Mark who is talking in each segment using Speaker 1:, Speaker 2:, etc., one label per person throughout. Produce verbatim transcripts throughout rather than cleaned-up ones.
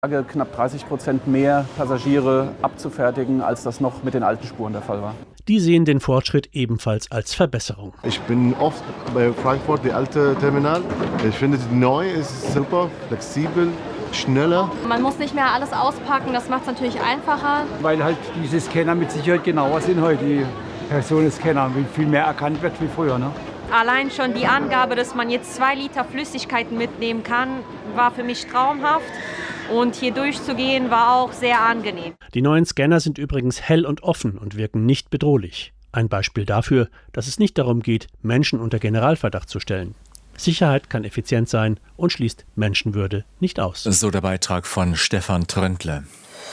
Speaker 1: Knapp dreißig Prozent mehr Passagiere abzufertigen, als das noch mit den alten Spuren der Fall war.
Speaker 2: Die sehen den Fortschritt ebenfalls als Verbesserung.
Speaker 3: Ich bin oft bei Frankfurt, die alte Terminal. Ich finde, die neue ist super, flexibel, schneller.
Speaker 4: Man muss nicht mehr alles auspacken, das macht es natürlich einfacher.
Speaker 5: Weil halt diese Scanner mit Sicherheit genauer sind heute, die Personenscanner, wie viel mehr erkannt wird wie früher. Ne?
Speaker 6: Allein schon die Angabe, dass man jetzt zwei Liter Flüssigkeiten mitnehmen kann, war für mich traumhaft. Und hier durchzugehen war auch sehr angenehm.
Speaker 2: Die neuen Scanner sind übrigens hell und offen und wirken nicht bedrohlich. Ein Beispiel dafür, dass es nicht darum geht, Menschen unter Generalverdacht zu stellen. Sicherheit kann effizient sein und schließt Menschenwürde nicht aus.
Speaker 7: So der Beitrag von Stefan Tröndle.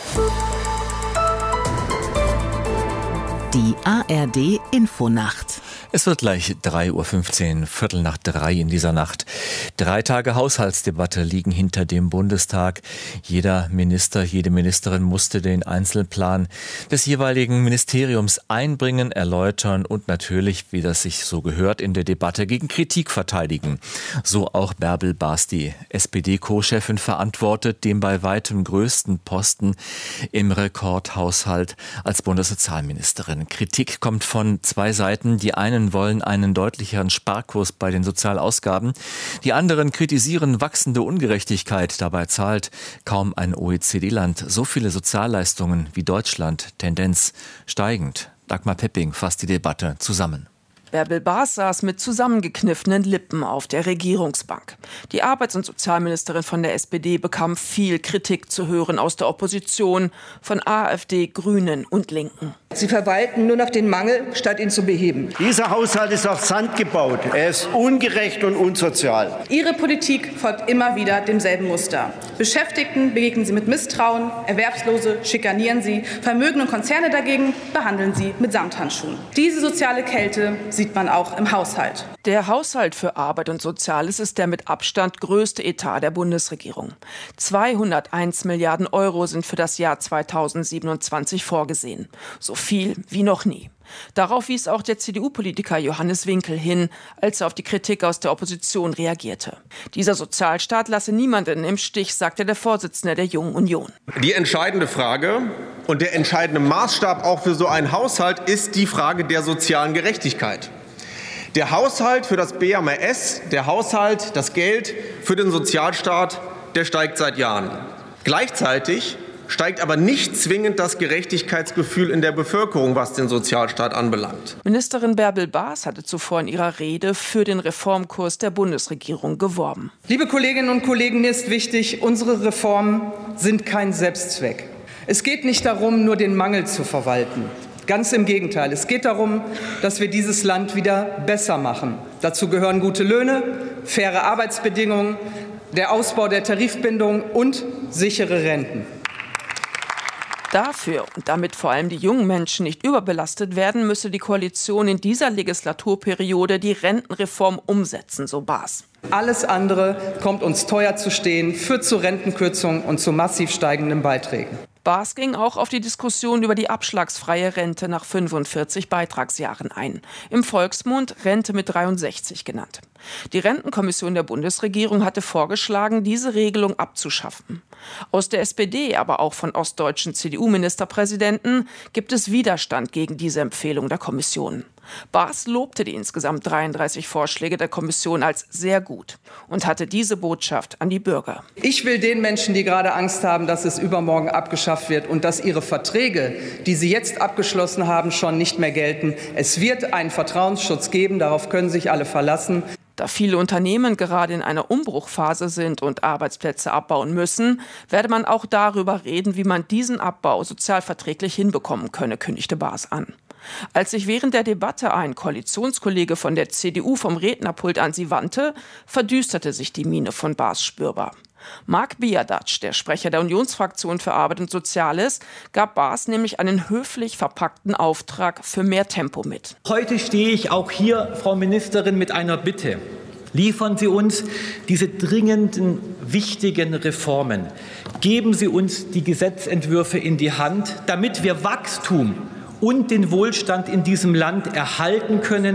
Speaker 8: Die A R D Infonacht.
Speaker 7: Es wird gleich drei Uhr fünfzehn, Viertel nach drei in dieser Nacht. Drei Tage Haushaltsdebatte liegen hinter dem Bundestag. Jeder Minister, jede Ministerin musste den Einzelplan des jeweiligen Ministeriums einbringen, erläutern und natürlich, wie das sich so gehört, in der Debatte gegen Kritik verteidigen. So auch Bärbel Baas, die S P D-Co-Chefin, verantwortet den bei weitem größten Posten im Rekordhaushalt als Bundessozialministerin. Kritik kommt von zwei Seiten. Die einen wollen einen deutlicheren Sparkurs bei den Sozialausgaben. Die anderen kritisieren wachsende Ungerechtigkeit. Dabei zahlt kaum ein O E C D-Land so viele Sozialleistungen wie Deutschland. Tendenz steigend. Dagmar Pepping fasst die Debatte zusammen.
Speaker 9: Bärbel Baas saß mit zusammengekniffenen Lippen auf der Regierungsbank. Die Arbeits- und Sozialministerin von der S P D bekam viel Kritik zu hören aus der Opposition, von AfD, Grünen und Linken.
Speaker 10: Sie verwalten nur noch den Mangel, statt ihn zu beheben.
Speaker 11: Dieser Haushalt ist auf Sand gebaut. Er ist ungerecht und unsozial.
Speaker 12: Ihre Politik folgt immer wieder demselben Muster. Beschäftigten begegnen Sie mit Misstrauen, Erwerbslose schikanieren Sie, Vermögen und Konzerne dagegen behandeln Sie mit Samthandschuhen. Diese soziale Kälte sieht man auch im Haushalt.
Speaker 9: Der Haushalt für Arbeit und Soziales ist der mit Abstand größte Etat der Bundesregierung. zweihunderteins Milliarden Euro sind für das Jahr zweitausendsiebenundzwanzig vorgesehen. So viel wie noch nie. Darauf wies auch der C D U-Politiker Johannes Winkel hin, als er auf die Kritik aus der Opposition reagierte. Dieser Sozialstaat lasse niemanden im Stich, sagte der Vorsitzende der Jungen Union.
Speaker 13: Die entscheidende Frage und der entscheidende Maßstab auch für so einen Haushalt ist die Frage der sozialen Gerechtigkeit. Der Haushalt für das B M A S, der Haushalt, das Geld für den Sozialstaat, der steigt seit Jahren. Gleichzeitig steigt aber nicht zwingend das Gerechtigkeitsgefühl in der Bevölkerung, was den Sozialstaat anbelangt.
Speaker 9: Ministerin Bärbel Baas hatte zuvor in ihrer Rede für den Reformkurs der Bundesregierung geworben.
Speaker 12: Liebe Kolleginnen und Kollegen, mir ist wichtig, unsere Reformen sind kein Selbstzweck. Es geht nicht darum, nur den Mangel zu verwalten. Ganz im Gegenteil. Es geht darum, dass wir dieses Land wieder besser machen. Dazu gehören gute Löhne, faire Arbeitsbedingungen, der Ausbau der Tarifbindung und sichere Renten.
Speaker 9: Dafür und damit vor allem die jungen Menschen nicht überbelastet werden, müsse die Koalition in dieser Legislaturperiode die Rentenreform umsetzen, so Baas.
Speaker 12: Alles andere kommt uns teuer zu stehen, führt zu Rentenkürzungen und zu massiv steigenden Beiträgen.
Speaker 9: Baas ging auch auf die Diskussion über die abschlagsfreie Rente nach fünfundvierzig Beitragsjahren ein. Im Volksmund Rente mit dreiundsechzig genannt. Die Rentenkommission der Bundesregierung hatte vorgeschlagen, diese Regelung abzuschaffen. Aus der S P D, aber auch von ostdeutschen C D U-Ministerpräsidenten gibt es Widerstand gegen diese Empfehlung der Kommission. Baas lobte die insgesamt dreiunddreißig Vorschläge der Kommission als sehr gut und hatte diese Botschaft an die Bürger.
Speaker 12: Ich will den Menschen, die gerade Angst haben, dass es übermorgen abgeschafft wird und dass ihre Verträge, die sie jetzt abgeschlossen haben, schon nicht mehr gelten. Es wird einen Vertrauensschutz geben, darauf können sich alle verlassen.
Speaker 9: Da viele Unternehmen gerade in einer Umbruchphase sind und Arbeitsplätze abbauen müssen, werde man auch darüber reden, wie man diesen Abbau sozialverträglich hinbekommen könne, kündigte Baas an. Als sich während der Debatte ein Koalitionskollege von der C D U vom Rednerpult an sie wandte, verdüsterte sich die Miene von Baas spürbar. Marc Biadac, der Sprecher der Unionsfraktion für Arbeit und Soziales, gab Baas nämlich einen höflich verpackten Auftrag für mehr Tempo mit.
Speaker 14: Heute stehe ich auch hier, Frau Ministerin, mit einer Bitte. Liefern Sie uns diese dringenden, wichtigen Reformen. Geben Sie uns die Gesetzentwürfe in die Hand, damit wir Wachstum und den Wohlstand in diesem Land erhalten können.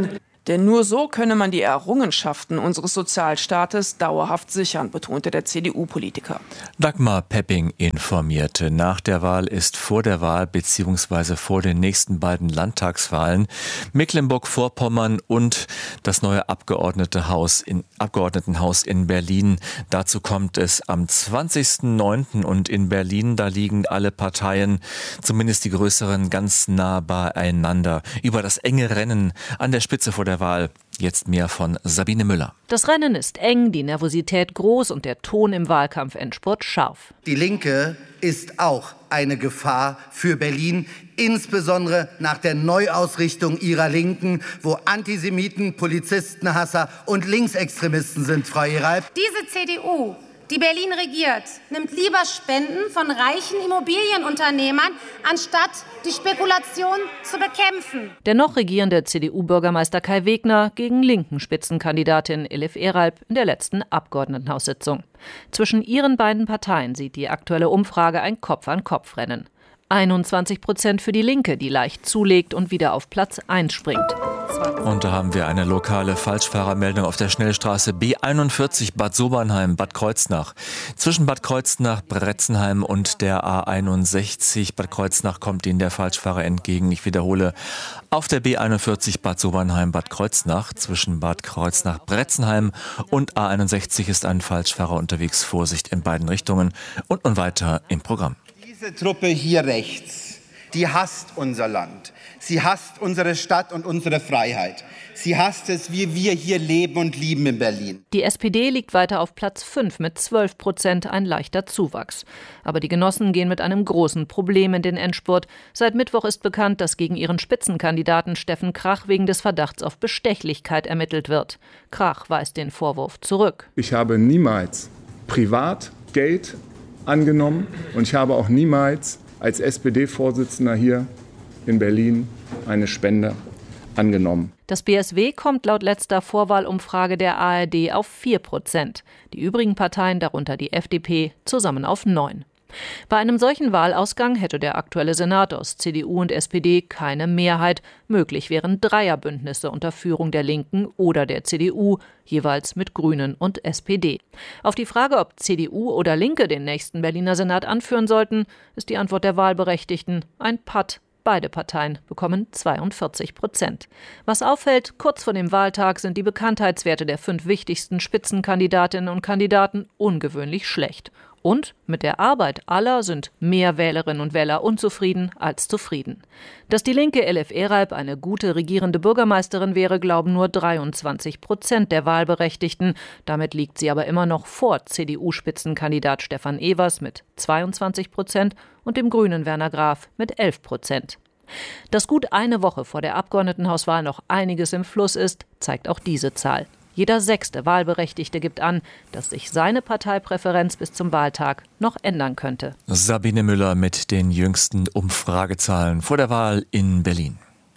Speaker 9: Denn nur so könne man die Errungenschaften unseres Sozialstaates dauerhaft sichern, betonte der C D U-Politiker.
Speaker 7: Dagmar Pepping informierte. Nach der Wahl ist vor der Wahl bzw. vor den nächsten beiden Landtagswahlen Mecklenburg-Vorpommern und das neue Abgeordnetenhaus in, Abgeordnetenhaus in Berlin. Dazu kommt es am zwanzigsten neunten und in Berlin, da liegen alle Parteien, zumindest die größeren, ganz nah beieinander. Über das enge Rennen an der Spitze vor der Wahl jetzt mehr von Sabine Müller.
Speaker 15: Das Rennen ist eng, die Nervosität groß und der Ton im Wahlkampfendspurt scharf.
Speaker 16: Die Linke ist auch eine Gefahr für Berlin, insbesondere nach der Neuausrichtung ihrer Linken, wo Antisemiten, Polizistenhasser und Linksextremisten sind, Frau Heralp.
Speaker 17: Diese C D U, die Berlin regiert, nimmt lieber Spenden von reichen Immobilienunternehmern, anstatt die Spekulation zu bekämpfen.
Speaker 15: Der noch regierende C D U-Bürgermeister Kai Wegner gegen linken Spitzenkandidatin Elif Eralp in der letzten Abgeordnetenhaussitzung. Zwischen ihren beiden Parteien sieht die aktuelle Umfrage ein Kopf-an-Kopf-Rennen. einundzwanzig Prozent für die Linke, die leicht zulegt und wieder auf Platz eins springt.
Speaker 7: Und da haben wir eine lokale Falschfahrermeldung auf der Schnellstraße B einundvierzig Bad Sobernheim-Bad Kreuznach. Zwischen Bad Kreuznach, Bretzenheim und der A einundsechzig Bad Kreuznach kommt Ihnen der Falschfahrer entgegen. Ich wiederhole, auf der B einundvierzig Bad Sobernheim-Bad Kreuznach zwischen Bad Kreuznach, Bretzenheim und A einundsechzig ist ein Falschfahrer unterwegs. Vorsicht in beiden Richtungen und nun weiter im Programm.
Speaker 18: Diese Truppe hier rechts, die hasst unser Land. Sie hasst unsere Stadt und unsere Freiheit. Sie hasst es, wie wir hier leben und lieben in Berlin.
Speaker 15: Die S P D liegt weiter auf Platz fünf mit zwölf Prozent, ein leichter Zuwachs. Aber die Genossen gehen mit einem großen Problem in den Endspurt. Seit Mittwoch ist bekannt, dass gegen ihren Spitzenkandidaten Steffen Krach wegen des Verdachts auf Bestechlichkeit ermittelt wird. Krach weist den Vorwurf zurück.
Speaker 19: Ich habe niemals privat Geld angenommen und ich habe auch niemals als S P D-Vorsitzender hier in Berlin eine Spende angenommen.
Speaker 15: Das B S W kommt laut letzter Vorwahlumfrage der A R D auf vier Prozent. Die übrigen Parteien, darunter die F D P, zusammen auf neun. Bei einem solchen Wahlausgang hätte der aktuelle Senat aus C D U und S P D keine Mehrheit. Möglich wären Dreierbündnisse unter Führung der Linken oder der C D U, jeweils mit Grünen und S P D. Auf die Frage, ob C D U oder Linke den nächsten Berliner Senat anführen sollten, ist die Antwort der Wahlberechtigten ein Patt. Beide Parteien bekommen zweiundvierzig Prozent. Was auffällt, kurz vor dem Wahltag sind die Bekanntheitswerte der fünf wichtigsten Spitzenkandidatinnen und Kandidaten ungewöhnlich schlecht. Und mit der Arbeit aller sind mehr Wählerinnen und Wähler unzufrieden als zufrieden. Dass die Linke Elif Eralp eine gute regierende Bürgermeisterin wäre, glauben nur dreiundzwanzig Prozent der Wahlberechtigten. Damit liegt sie aber immer noch vor C D U-Spitzenkandidat Stefan Evers mit zweiundzwanzig Prozent und dem Grünen Werner Graf mit elf Prozent. Dass gut eine Woche vor der Abgeordnetenhauswahl noch einiges im Fluss ist, zeigt auch diese Zahl. Jeder sechste Wahlberechtigte gibt an, dass sich seine Parteipräferenz bis zum Wahltag noch ändern könnte.
Speaker 7: Sabine Müller mit den jüngsten Umfragezahlen vor der Wahl in Berlin.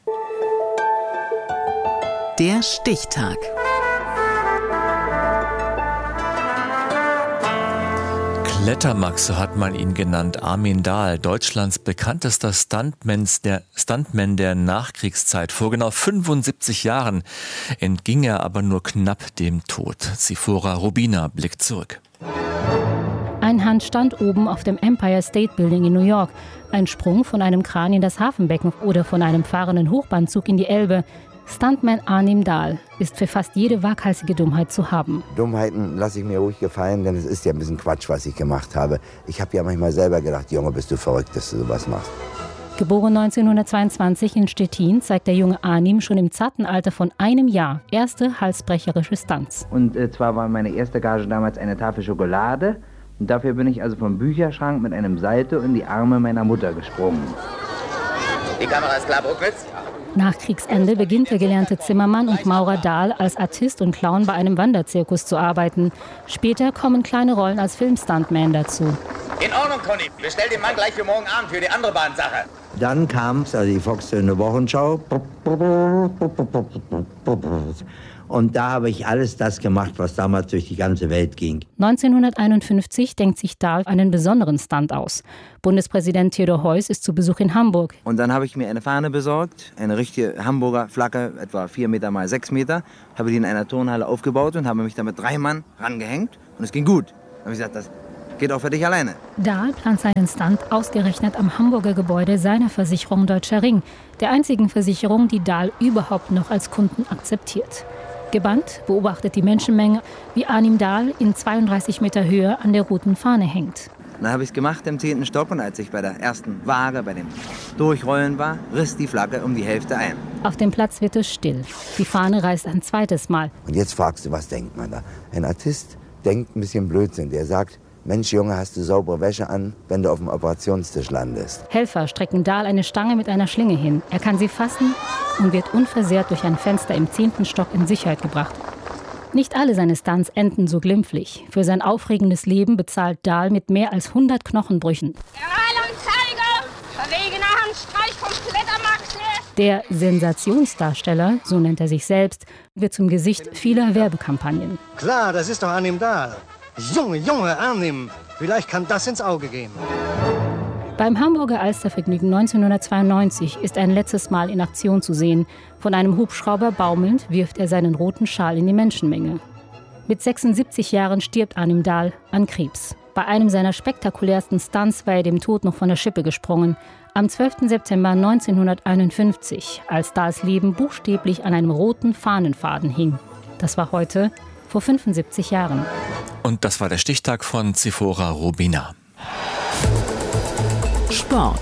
Speaker 8: Der Stichtag.
Speaker 7: Klettermax, so hat man ihn genannt. Armin Dahl, Deutschlands bekanntester Stuntman der, Stuntman der Nachkriegszeit. Vor genau fünfundsiebzig Jahren entging er aber nur knapp dem Tod. Sifora Rubina blickt zurück.
Speaker 20: Ein Handstand oben auf dem Empire State Building in New York. Ein Sprung von einem Kran in das Hafenbecken oder von einem fahrenden Hochbahnzug in die Elbe. Stuntman Armin Dahl ist für fast jede waghalsige Dummheit zu haben.
Speaker 21: Dummheiten lasse ich mir ruhig gefallen, denn es ist ja ein bisschen Quatsch, was ich gemacht habe. Ich habe ja manchmal selber gedacht, Junge, bist du verrückt, dass du sowas machst.
Speaker 20: Geboren neunzehnhundertzweiundzwanzig in Stettin, zeigt der junge Arnim schon im zarten Alter von einem Jahr erste halsbrecherische Stunts.
Speaker 22: Und äh, zwar war meine erste Gage damals eine Tafel Schokolade. Und dafür bin ich also vom Bücherschrank mit einem Salto in die Arme meiner Mutter gesprungen.
Speaker 23: Die Kamera ist klar, Bruckwitz.
Speaker 20: Nach Kriegsende beginnt der gelernte Zimmermann und Maurer Dahl als Artist und Clown bei einem Wanderzirkus zu arbeiten. Später kommen kleine Rollen als Filmstuntman dazu.
Speaker 23: In Ordnung, Conny. Bestell den Mann gleich für morgen Abend für die andere Bahnsache.
Speaker 21: Dann kam es, also die Volkstöne Wochenschau. Und da habe ich alles das gemacht, was damals durch die ganze Welt ging.
Speaker 20: neunzehnhunderteinundfünfzig denkt sich Dahl einen besonderen Stunt aus. Bundespräsident Theodor Heuss ist zu Besuch in Hamburg.
Speaker 22: Und dann habe ich mir eine Fahne besorgt, eine richtige Hamburger Flagge, etwa vier Meter mal sechs Meter. Habe die in einer Turnhalle aufgebaut und habe mich da mit drei Mann rangehängt. Und es ging gut. Da habe ich gesagt, das geht auch für dich alleine.
Speaker 20: Dahl plant seinen Stunt ausgerechnet am Hamburger Gebäude seiner Versicherung Deutscher Ring, der einzigen Versicherung, die Dahl überhaupt noch als Kunden akzeptiert. Gebannt beobachtet die Menschenmenge, wie Arnim Dahl in zweiunddreißig Meter Höhe an der roten Fahne hängt.
Speaker 22: Dann habe ich es gemacht im zehnten Stock und als ich bei der ersten Waage, bei dem Durchrollen war, riss die Flagge um die Hälfte ein.
Speaker 20: Auf dem Platz wird es still. Die Fahne reißt ein zweites Mal.
Speaker 21: Und jetzt fragst du, was denkt man da? Ein Artist denkt ein bisschen Blödsinn. Der sagt, Mensch, Junge, hast du saubere Wäsche an, wenn du auf dem Operationstisch landest.
Speaker 20: Helfer strecken Dahl eine Stange mit einer Schlinge hin. Er kann sie fassen und wird unversehrt durch ein Fenster im zehnten Stock in Sicherheit gebracht. Nicht alle seine Stunts enden so glimpflich. Für sein aufregendes Leben bezahlt Dahl mit mehr als hundert Knochenbrüchen. Der Sensationsdarsteller, so nennt er sich selbst, wird zum Gesicht vieler Werbekampagnen.
Speaker 1: Klar, das ist doch Arnim Dahl. Junge, Junge, Arnim, vielleicht kann das ins Auge gehen.
Speaker 20: Beim Hamburger Alstervergnügen neunzehnhundertzweiundneunzig ist ein letztes Mal in Aktion zu sehen. Von einem Hubschrauber baumelnd wirft er seinen roten Schal in die Menschenmenge. Mit sechsundsiebzig Jahren stirbt Arnim Dahl an Krebs. Bei einem seiner spektakulärsten Stunts war er dem Tod noch von der Schippe gesprungen. Am zwölften September neunzehnhunderteinundfünfzig, als Dahls Leben buchstäblich an einem roten Fahnenfaden hing. Das war heute vor fünfundsiebzig Jahren.
Speaker 7: Und das war der Stichtag von Zifora Rubina.
Speaker 8: Sport.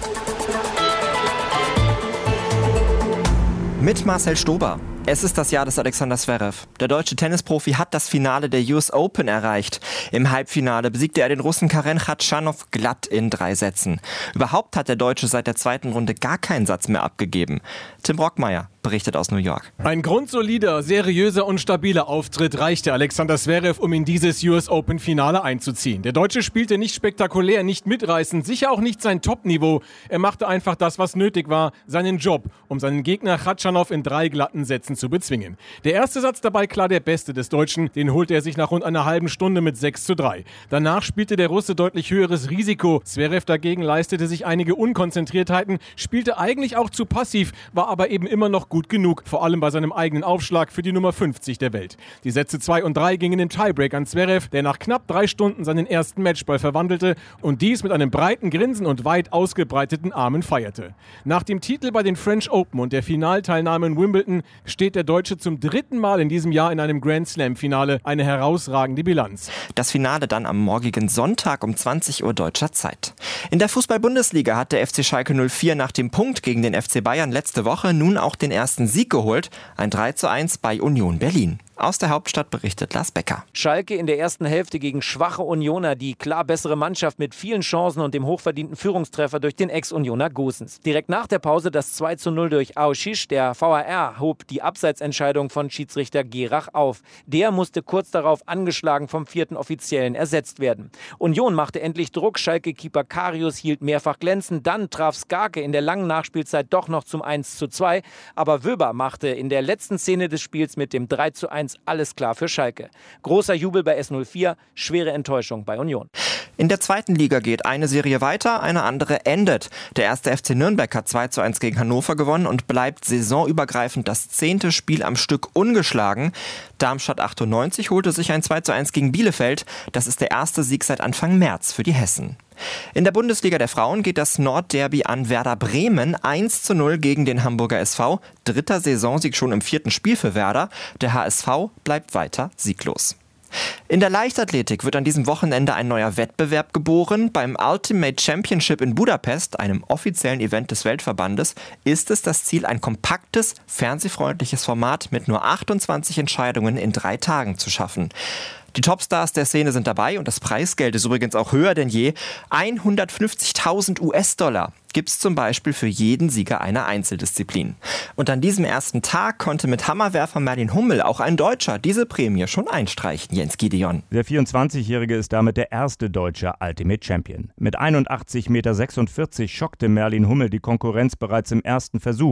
Speaker 3: Mit Marcel Stober. Es ist das Jahr des Alexander Zverev. Der deutsche Tennisprofi hat das Finale der U S Open erreicht. Im Halbfinale besiegte er den Russen Karen Khachanov glatt in drei Sätzen. Überhaupt hat der Deutsche seit der zweiten Runde gar keinen Satz mehr abgegeben. Tim Brockmeier berichtet aus New York.
Speaker 4: Ein grundsolider, seriöser und stabiler Auftritt reichte Alexander Zverev, um in dieses U S Open-Finale einzuziehen. Der Deutsche spielte nicht spektakulär, nicht mitreißend, sicher auch nicht sein Top-Niveau. Er machte einfach das, was nötig war, seinen Job, um seinen Gegner Khachanov in drei glatten Sätzen zu bezwingen. Der erste Satz dabei klar der beste des Deutschen, den holte er sich nach rund einer halben Stunde mit sechs zu drei. Danach spielte der Russe deutlich höheres Risiko. Zverev dagegen leistete sich einige Unkonzentriertheiten, spielte eigentlich auch zu passiv, war aber eben immer noch gut genug, vor allem bei seinem eigenen Aufschlag für die Nummer fünfzig der Welt. Die Sätze zwei und drei gingen im Tiebreak an Zverev, der nach knapp drei Stunden seinen ersten Matchball verwandelte und dies mit einem breiten Grinsen und weit ausgebreiteten Armen feierte. Nach dem Titel bei den French Open und der Finalteilnahme in Wimbledon steht der Deutsche zum dritten Mal in diesem Jahr in einem Grand Slam-Finale, eine herausragende Bilanz.
Speaker 3: Das Finale dann am morgigen Sonntag um zwanzig Uhr deutscher Zeit. In der Fußball-Bundesliga hat der F C Schalke null vier nach dem Punkt gegen den F C Bayern letzte Woche nun auch den ersten Sieg geholt, ein drei zu eins bei Union Berlin. Aus der Hauptstadt berichtet Lars Becker.
Speaker 24: Schalke in der ersten Hälfte gegen schwache Unioner, die klar bessere Mannschaft mit vielen Chancen und dem hochverdienten Führungstreffer durch den Ex-Unioner Gosens. Direkt nach der Pause das zwei zu null durch Aoshish. Der V A R hob die Abseitsentscheidung von Schiedsrichter Gerach auf. Der musste kurz darauf angeschlagen vom vierten Offiziellen ersetzt werden. Union machte endlich Druck. Schalke-Keeper Karius hielt mehrfach glänzend. Dann traf Skarke in der langen Nachspielzeit doch noch zum eins zu zwei. Aber Wöber machte in der letzten Szene des Spiels mit dem drei zu eins alles klar für Schalke. Großer Jubel bei S null vier, schwere Enttäuschung bei Union.
Speaker 3: In der zweiten Liga geht eine Serie weiter, eine andere endet. Der erste F C Nürnberg hat zwei zu eins gegen Hannover gewonnen und bleibt saisonübergreifend das zehnte Spiel am Stück ungeschlagen. Darmstadt achtundneunzig holte sich ein zwei zu eins gegen Bielefeld. Das ist der erste Sieg seit Anfang März für die Hessen. In der Bundesliga der Frauen geht das Nordderby an Werder Bremen eins zu null gegen den Hamburger S V. Dritter Saisonsieg schon im vierten Spiel für Werder. Der H S V bleibt weiter sieglos. In der Leichtathletik wird an diesem Wochenende ein neuer Wettbewerb geboren. Beim Ultimate Championship in Budapest, einem offiziellen Event des Weltverbandes, ist es das Ziel, ein kompaktes, fernsehfreundliches Format mit nur achtundzwanzig Entscheidungen in drei Tagen zu schaffen. Die Topstars der Szene sind dabei und das Preisgeld ist übrigens auch höher denn je. hundertfünfzigtausend U S-Dollar gibt es zum Beispiel für jeden Sieger einer Einzeldisziplin. Und an diesem ersten Tag konnte mit Hammerwerfer Merlin Hummel auch ein Deutscher diese Prämie schon einstreichen, Jens Gideon.
Speaker 25: Der vierundzwanzigjährige ist damit der erste deutsche Ultimate Champion. Mit einundachtzig Komma sechsundvierzig Meter schockte Merlin Hummel die Konkurrenz bereits im ersten Versuch.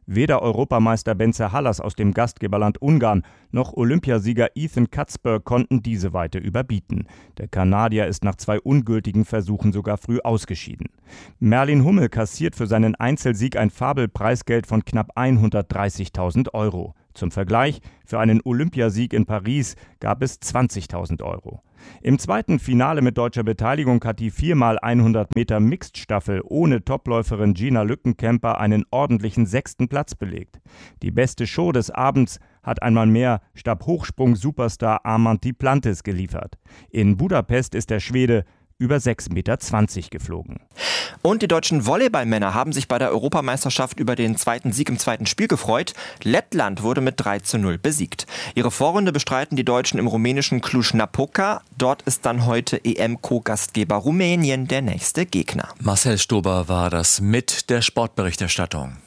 Speaker 25: Weder Europameister Bence Hallas aus dem Gastgeberland Ungarn noch Olympiasieger Ethan Cuthbert konnten diese Weite überbieten. Der Kanadier ist nach zwei ungültigen Versuchen sogar früh ausgeschieden. Merlin Hummel kassiert für seinen Einzelsieg ein Fabelpreisgeld von knapp hundertdreißigtausend Euro. Zum Vergleich, für einen Olympiasieg in Paris gab es zwanzigtausend Euro. Im zweiten Finale mit deutscher Beteiligung hat die vier mal hundert Meter Mixed-Staffel ohne Topläuferin Gina Lückenkämper einen ordentlichen sechsten Platz belegt. Die beste Show des Abends hat einmal mehr Stabhochsprung-Superstar Armand Duplantis geliefert. In Budapest ist der Schwede über sechs Meter zwanzig geflogen.
Speaker 3: Und die deutschen Volleyballmänner haben sich bei der Europameisterschaft über den zweiten Sieg im zweiten Spiel gefreut. Lettland wurde mit drei zu null besiegt. Ihre Vorrunde bestreiten die Deutschen im rumänischen Cluj-Napoca. Dort ist dann heute E M-Co-Gastgeber Rumänien der nächste Gegner.
Speaker 7: Marcel Stober war das mit der Sportberichterstattung.